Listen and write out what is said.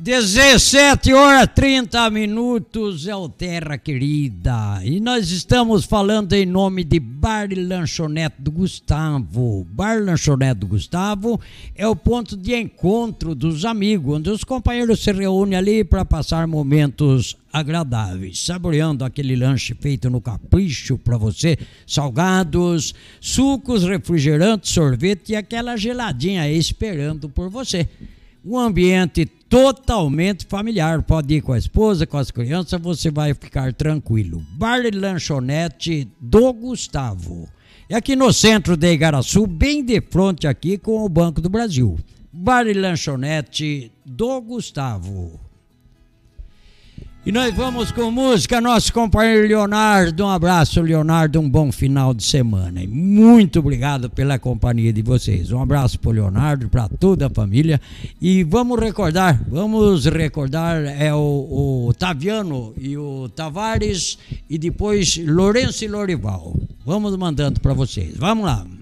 17h30 é o Terra Querida e nós estamos falando em nome de Bar e Lanchonete do Gustavo. Bar e Lanchonete do Gustavo é o ponto de encontro dos amigos, onde os companheiros se reúnem ali para passar momentos agradáveis, saboreando aquele lanche feito no capricho para você, salgados, sucos, refrigerantes, sorvete e aquela geladinha aí esperando por você. Um ambiente totalmente familiar, pode ir com a esposa, com as crianças, você vai ficar tranquilo. Bar e Lanchonete do Gustavo. É aqui no centro de Igaraçu, bem de frente aqui com o Banco do Brasil. Bar e Lanchonete do Gustavo. E nós vamos com música, nosso companheiro Leonardo. Um abraço, Leonardo, um bom final de semana. E muito obrigado pela companhia de vocês. Um abraço para o Leonardo, para toda a família. E vamos recordar o Taviano e o Tavares e depois Lourenço e Lorival. Vamos mandando para vocês. Vamos lá.